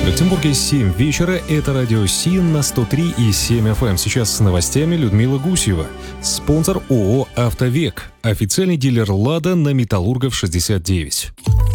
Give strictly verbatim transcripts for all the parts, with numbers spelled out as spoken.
В Петербурге семь вечера. Это радио СИН на сто три и семь эф эм. Сейчас с новостями Людмила Гусева. Спонсор ООО «Автовек». Официальный дилер «Лада» на Металлургов шестьдесят девять.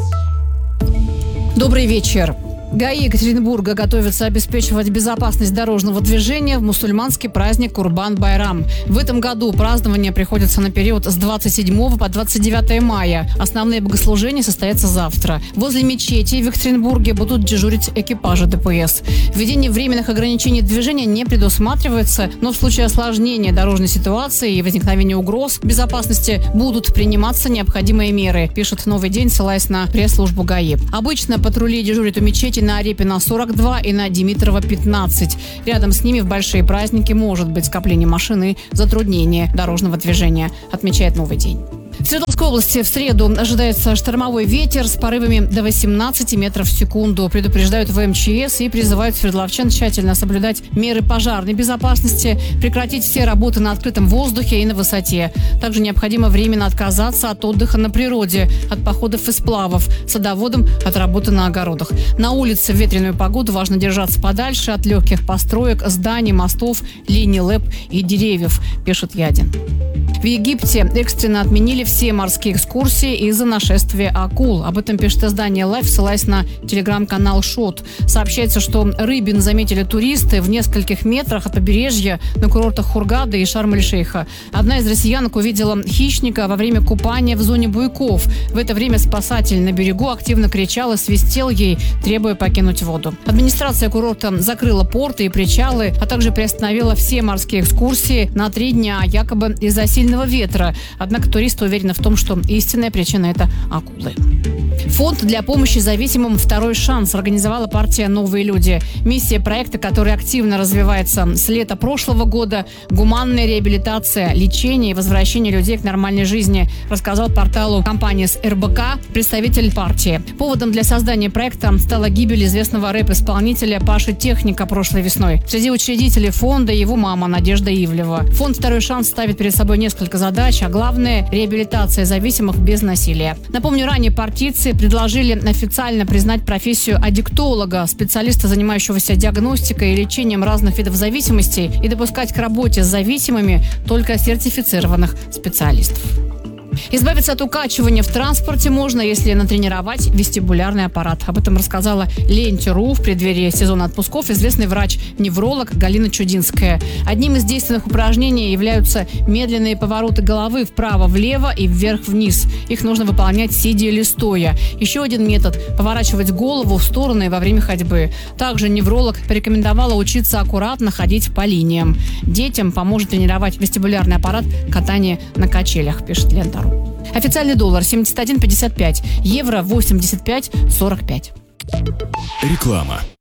Добрый вечер. ГАИ Екатеринбурга готовится обеспечивать безопасность дорожного движения в мусульманский праздник Курбан-Байрам. В этом году празднование приходится на период с двадцать седьмого по двадцать девятое мая. Основные богослужения состоятся завтра. Возле мечети в Екатеринбурге будут дежурить экипажи Дэ Пэ Эс. Введение временных ограничений движения не предусматривается, но в случае осложнения дорожной ситуации и возникновения угроз безопасности будут приниматься необходимые меры, пишет «Новый день», ссылаясь на пресс-службу ГАИ. Обычно патрули дежурят у мечети на Арепина сорок два и на Димитрова пятнадцать. Рядом с ними в большие праздники может быть скопление машин и затруднение дорожного движения, отмечает «Новый день». В Свердловской области в среду ожидается штормовой ветер с порывами до восемнадцати метров в секунду. Предупреждают в эм че эс и призывают свердловчан тщательно соблюдать меры пожарной безопасности, прекратить все работы на открытом воздухе и на высоте. Также необходимо временно отказаться от отдыха на природе, от походов и сплавов, садоводам от работы на огородах. На улице в ветреную погоду важно держаться подальше от легких построек, зданий, мостов, линий ЛЭП и деревьев, пишет Ядин. В Египте экстренно отменили все морские экскурсии из-за нашествия акул. Об этом пишет издание Life, ссылаясь на телеграм-канал Шот. Сообщается, что рыбин заметили туристы в нескольких метрах от побережья на курортах Хургада и Шарм-эль-Шейха. Одна из россиянок увидела хищника во время купания в зоне буйков. В это время спасатель на берегу активно кричал и свистел ей, требуя покинуть воду. Администрация курорта закрыла порты и причалы, а также приостановила все морские экскурсии на три дня, якобы из-за сильного ветра. Однако туристы уверены в том, что истинная причина – это акулы. Фонд для помощи зависимым «Второй шанс» организовала партия «Новые люди». Миссия проекта, который активно развивается с лета прошлого года – гуманная реабилитация, лечение и возвращение людей к нормальной жизни, рассказал порталу компании с эр бэ ка представитель партии. Поводом для создания проекта стала гибель известного рэп-исполнителя Паши Техника прошлой весной. Среди учредителей фонда его мама Надежда Ивлева. Фонд «Второй шанс» ставит перед собой несколько задач, а главное – реабилитация зависимых без насилия. Напомню, ранее партийцы предложили официально признать профессию аддиктолога, специалиста, занимающегося диагностикой и лечением разных видов зависимостей, и допускать к работе с зависимыми только сертифицированных специалистов. Избавиться от укачивания в транспорте можно, если натренировать вестибулярный аппарат. Об этом рассказала Ленте.ру в преддверии сезона отпусков известный врач-невролог Галина Чудинская. Одним из действенных упражнений являются медленные повороты головы вправо-влево и вверх-вниз. Их нужно выполнять сидя или стоя. Еще один метод – поворачивать голову в стороны во время ходьбы. Также невролог порекомендовала учиться аккуратно ходить по линиям. Детям поможет тренировать вестибулярный аппарат катание на качелях, пишет Лента.ру. Официальный доллар семьдесят один пятьдесят пять, евро восемьдесят пять сорок пять. Реклама.